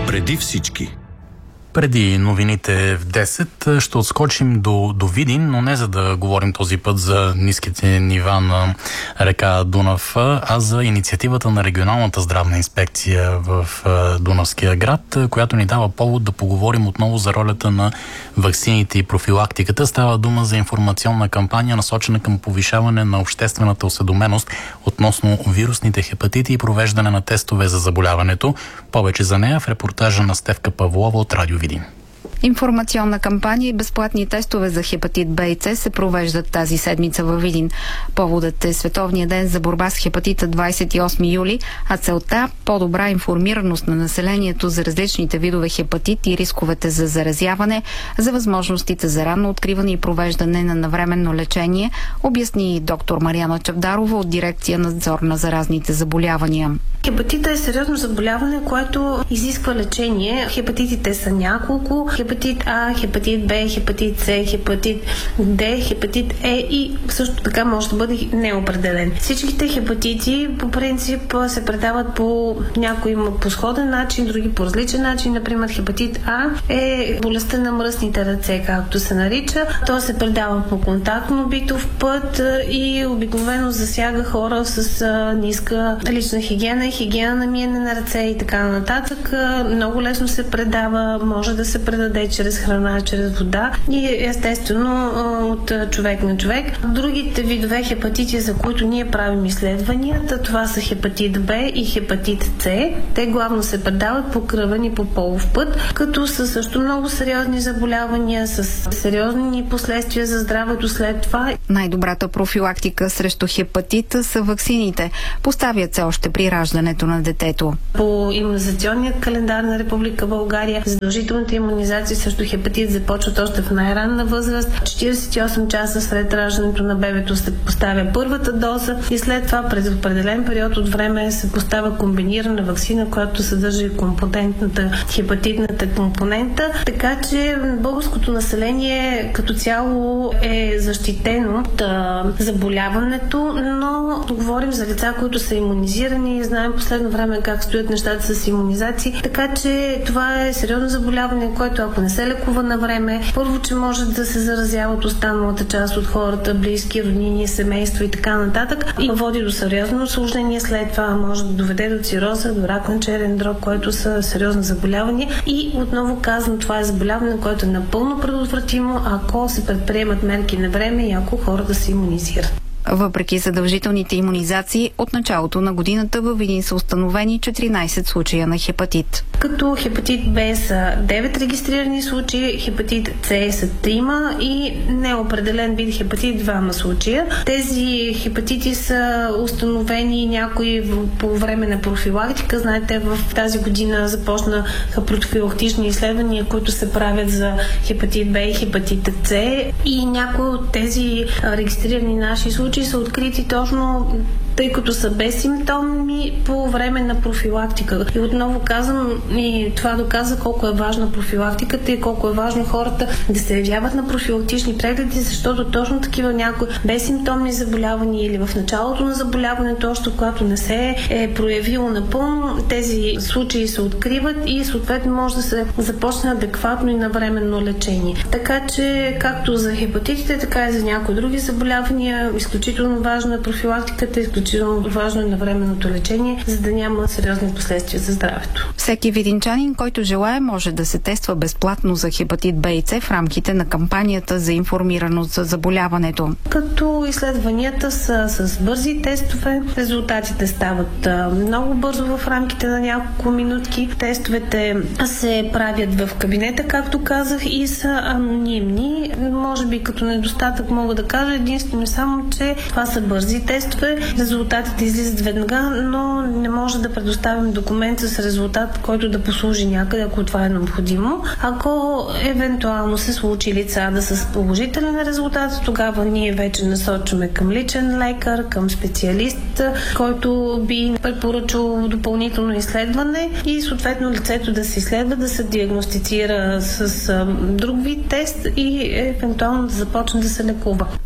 Преди всички. Преди новините в 10 ще отскочим до Видин, но не за да говорим този път за ниските нива на река Дунав, а за инициативата на регионалната здравна инспекция в Дунавския град, която ни дава повод да поговорим отново за ролята на ваксините и профилактиката. Става дума за информационна кампания, насочена към повишаване на обществената осведоменост относно вирусните хепатити и провеждане на тестове за заболяването. Повече за нея в репортажа на Стефка Павлова от Радио Видин. Информационна кампания и безплатни тестове за хепатит Б и С се провеждат тази седмица във Видин. Поводът е Световния ден за борба с хепатита 28 юли, а целта – по-добра информираност на населението за различните видове хепатит и рисковете за заразяване, за възможностите за ранно откриване и провеждане на навременно лечение, обясни доктор Мариана Чавдарова от дирекция Надзор на заразните заболявания. Хепатита е сериозно заболяване, което изисква лечение. Хепатитите са няколко. Хепатит А, хепатит Б, хепатит С, хепатит Д, хепатит Е и също така може да бъде неопределен. Всичките хепатити по принцип се предават по някои по сходен начин, други по различен начин. Например, хепатит А е болестта на мръсните ръце, както се нарича. То се предава по контактно битов път и обикновено засяга хора с ниска лична хигиена на миене на ръце и така нататък. Много лесно се предава, може да се предаде чрез храна, чрез вода и естествено от човек на човек. Другите видове хепатити, за които ние правим изследванията, това са хепатит Б и хепатит С. Те главно се предават по кръвен и по полов път, като са също много сериозни заболявания, с сериозни последствия за здравето след това. Най-добрата профилактика срещу хепатита са ваксините. Поставят се още при раждането на детето. По имунизационния календар на Република България задължителната имунизация срещу хепатит започват още в най-ранна възраст. 48 часа след раждането на бебето се поставя първата доза и след това през определен период от време се поставя комбинирана ваксина, която съдържа и компонентната хепатитната компонента. Така че българското население като цяло е защитено от заболяването, но говорим за лица, които са имунизирани и знаем последно време как стоят нещата с имунизации. Така че това е сериозно заболяване, което ако не се лекува на време, първо, че може да се заразяват останалата част от хората, близки, роднини, семейство и така нататък и води до сериозно осложнение. След това може да доведе до цироза, до рак на черен дроб, което са сериозни заболявания. И отново казвам, това е заболяване, което е напълно предотвратимо, ако се предприемат мерки на време и ако хората се имунизират. Въпреки задължителните имунизации, от началото на годината във Видин са установени 14 случая на хепатит. Като хепатит Б са 9 регистрирани случаи, хепатит С са 3 и неопределен вид хепатит 2 случая. Тези хепатити са установени някои по време на профилактика. Знаете, в тази година започнаха профилактични изследвания, които се правят за хепатит Б и хепатит С и някои от тези регистрирани наши случаи са открити точно тъй като са без симптоми по време на профилактика. И отново казвам, и това доказа колко е важна профилактиката и колко е важно хората да се явяват на профилактични прегледи, защото точно такива някои безсимптомни заболявания или в началото на заболяването, още когато не се е проявило напълно, тези случаи се откриват и съответно може да се започне адекватно и навременно лечение. Така че, както за хепатитите, така и за някои други заболявания, изключително важна е профилактиката, изключително важно е навременното лечение, за да няма сериозни последствия за здравето. Всеки видинчанин, който желае, може да се тества безплатно за хепатит Б и С в рамките на кампанията за информираност за заболяването. Като изследванията са с бързи тестове, резултатите стават много бързо в рамките на няколко минутки. Тестовете се правят в кабинета, както казах, и са анонимни. Може би като недостатък мога да кажа единствено само, че това са бързи тестове. Резултатите излизат веднага, но не може да предоставим документ с резултат, който да послужи някъде, ако това е необходимо. Ако евентуално се случи лица да са с положителен резултат, тогава ние вече насочваме към личен лекар, към специалист, който би препоръчал допълнително изследване и съответно лицето да се изследва, да се диагностицира с друг вид тест и евентуално да започне да се лекува.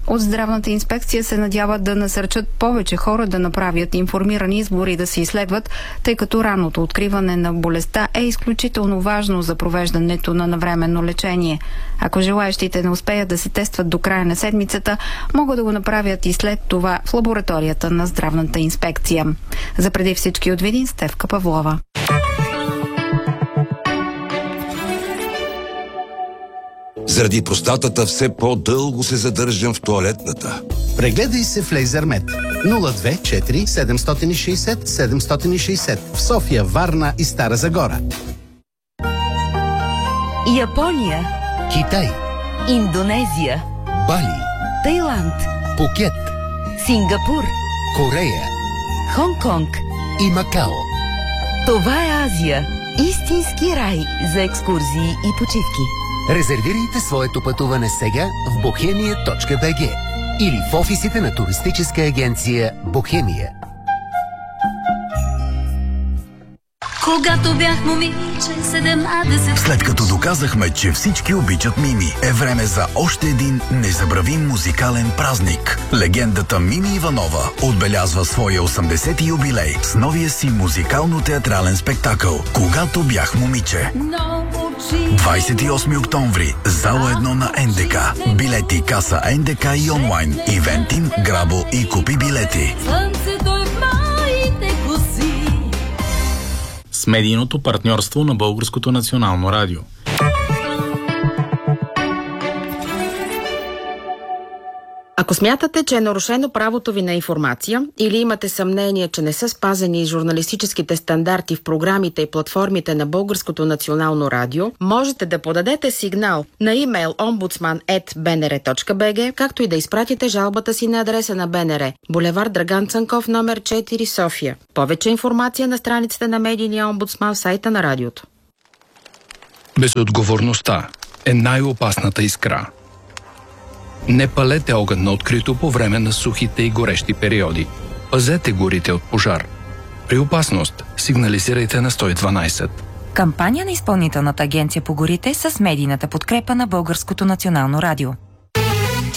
От Здравната инспекция се надяват да насърчат повече хора да направят информиран избор и да се изследват, тъй като ранното откриване на болестта е изключително важно за провеждането на навременно лечение. Ако желаещите не успеят да се тестват до края на седмицата, могат да го направят и след това в лабораторията на Здравната инспекция. За преди всички от Видин, Стефка Павлова. Заради простатата все по-дълго се задържам в тоалетната. Прегледай се в Лейзермед. 024 760 760 в София, Варна и Стара Загора. Япония, Китай, Индонезия, Бали, Тайланд, Пукет, Сингапур, Корея Хонг-Конг. и Макао. Това е Азия. Истински рай за екскурзии и почивки. Резервирайте своето пътуване сега в bohemia.bg или в офисите на туристическа агенция Бохемия. Когато бях момиче 17. След като доказахме, че всички обичат Мими, е време за още един незабравим музикален празник. Легендата Мими Иванова отбелязва своя 80-ти юбилей с новия си музикално-театрален спектакъл «Когато бях момиче». 28 октомври, зала 1 на НДК. Билети каса НДК и онлайн. Ивентим, Грабо и купи билети. С медийното партньорство на Българското национално радио. Ако смятате, че е нарушено правото ви на информация или имате съмнение, че не са спазени журналистическите стандарти в програмите и платформите на Българското национално радио, можете да подадете сигнал на имейл ombudsman@bnr.bg, както и да изпратите жалбата си на адреса на БНР, булевард Драган Цанков, номер 4, София. Повече информация на страниците на медийния омбудсман в сайта на радиото. Безотговорността е най-опасната искра. Не палете огън на открито по време на сухите и горещи периоди. Пазете горите от пожар. При опасност сигнализирайте на 112. Кампания на Изпълнителната агенция по горите с медийната подкрепа на Българското национално радио.